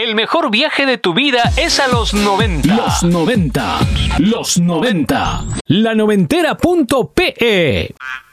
El mejor viaje de tu vida es a los 90. Los 90. Los 90. La noventera.pe